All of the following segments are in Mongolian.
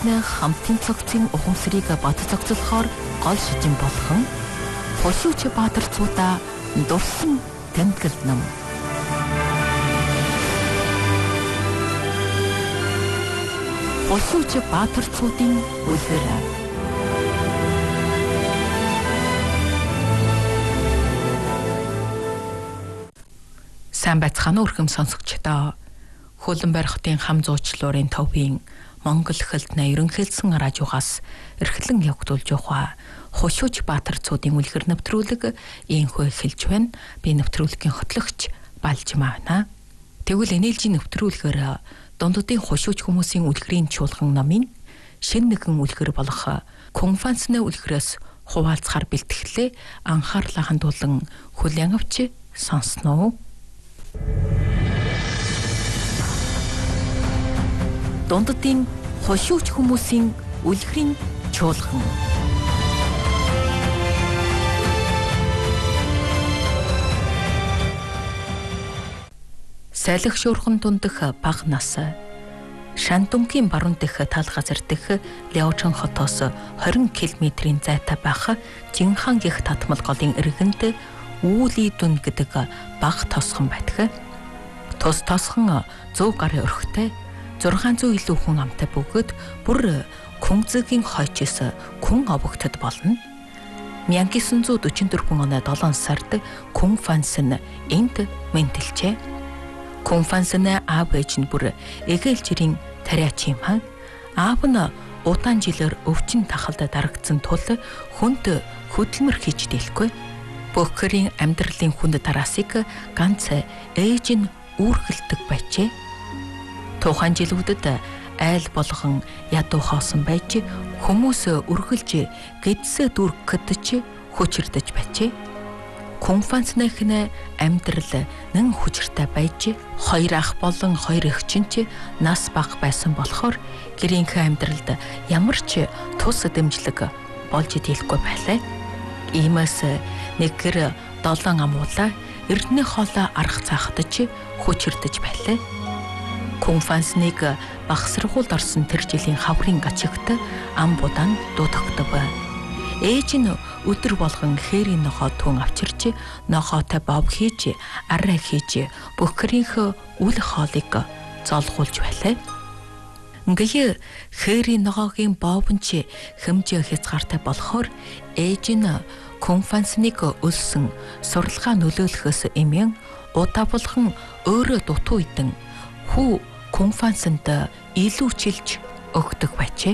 хамтын цогцын ухамсарыг бат цогцолохоор гол шижин болгон хошууч баатарцуудаа дурсан тэмдэглэл нам. Хошууч баатарцуудын үлгэр. Сайн байцгаана өрхөм сонсогчдоо. Хөлбөмбөр хотын хам зуучлалын төвийн Монгол хэлтний ерөнхийлсэн радиогоос эрхлэн явагдуулж байгаа хошууч баатарцуудын үлгэр нэвтрүүлэг ийхүү эхэлж байна. Би нэвтрүүлгийн хотлогч Балжмаа байна. Тэгвэл энээлжийн нэвтрүүлгээр дундуудын хошууч хүмүүсийн үлгэрийн чуулган намын шинэ нэгэн үлгэр болох конфансны үлгэрээс хуваалцахаар бэлтгэлээ анхаарлаа хандуулан хүлээн авч сонсноо. Дундуудын хошууч хүмүүсийн үлгэрийн чуулган. Сайлах шуурхан дундах бага нас Шандунгийн баруун дэх тал газар дэх Ляожин хотоос 20 км-ийн зайтай байх Жинхан гэх татмал голын иргэнд Үүли дүн гэдэг бага тосхон байдаг. Тус тосхон 100 гарын өрхтэй 600 илүү хүн амтай бөгөөд бүр Күнзэгийн хойчоос Күн овогтод болно. 1944 оны 7 сард Конфанс нь энд мэнтэлжээ. Конфансны аав ээж нь бүр эгээлжирийн тариач юм хаа. Аав нь удаан жилээр өвчин тахалд дарагдсан тул хүнд хөдөлмөр хийж дийлэхгүй. Бөхөрийн амьдралын хүнд тараасыг ганц ээж нь үүргэлдэг байжээ. Тухайн жилүүдэд айл болгон ядуу хоосон байж хүмүүс үргэлж гэдсээ дүргэж хүчирдэж байжээ. Конфансныхны амьдрал нэн хүчиртэй байж хоёр ах болон хоёр эгчин ч нас бага байсан болохоор гэрийнхээ амьдралд ямар ч тус дэмжлэг болж дийлэхгүй байлаа. Иймээс нэг гэр 7 амуулаа эрдэнэ хоолой арга цаахтаж хүчирдэж байлаа. Конфансныг багсрахуулд орсон тэр жилийн хаврын гачигт ам будаан дуудагдав. Ээж нь өдөр болгон хээрийн нохоо түн авчирч нохоотой бов хийж арай хийж бөхрийнхөө үл хоолыг золгуулж байлаа. Ингээ хээрийн нохоогийн бовн ч хэмжээ хязгаартай болохоор ээж нь конфансныг өлсөн сурлагаа нөлөөлөхөөс эмэн удаа болгон өөрөө дутуу идэн хүү конфансанд илүү чилж өгдөг байжээ.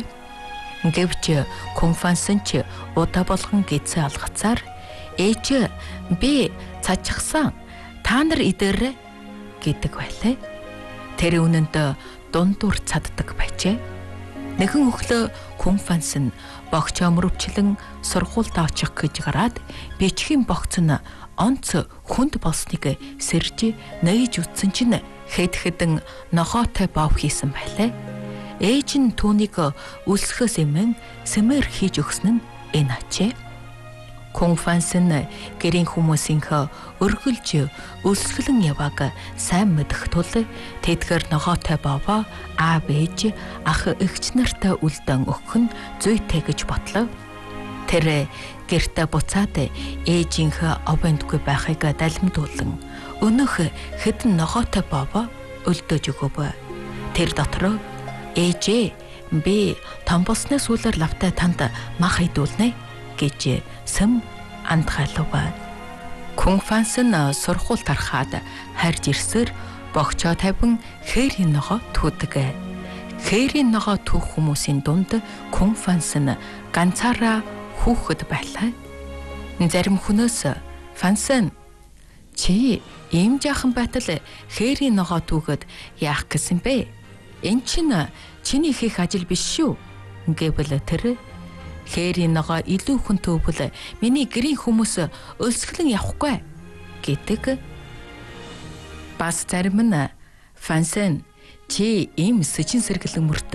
Гэвч конфансан ч удаа болгон гизээ алгацаар ээж би цачгсан та нар идэрэ гэдэг байлаа. Тэр үнэнд дундуур цаддаг байжээ. Нэгэн өглөө конфанс нь богчоо мөрөвчлэн сургуульд очих гэж гараад бичгийн богц нь онц хүнд болсныг сэрж нээж үтсэн чинь хэд хэдэн нохоотой бов хийсэн байлаа. Ээж нь түүнийг өлсөхөөс эмэн сэмэр хийж өгсөн нь энэ ачээ. Конфанс нь гэрийн хүмүүсийнхээ өргөлж өлсгөлэн явааг сайн мэдэх тул тэдгээр нохоотой бовоо аав ээж ах эгч нартай үлдэн өгөх нь зүйтэй гэж бодлоо. Тэр гэртээ буцаад ээжийнхээ овондгүй байхыг далимдуулан өнөх хэдэн нохоотой бовоо өлдөж өгөв. Тэр дотроо ээжээ би том болсны сүүлээр лавтай танд мах идүүлнэ гэж сэм андгаалав. Конфанс нь сургууль тарахад харж ирсээр богчоо тавин хээрийн ногоо түүдэг. Хээрийн ногоо түүх хүмүүсийн дунд конфанс нь ганцаараа хүүхэд байлаа. Зарим хүнээс фансан чи ийм жаахан байтал хээрийн ногоо түүхэд яах гэсэн бэ? Энэ чинь чиний хийх ажил биш шүү гэвэл тэр хээрийн ногоо илүү хүн төвбөл миний гэрийн хүмүүс өлсгөлэн явахгүй гэдэг. Бас зарим нь фансан чи ийм сэжин сэргэлэн мөрт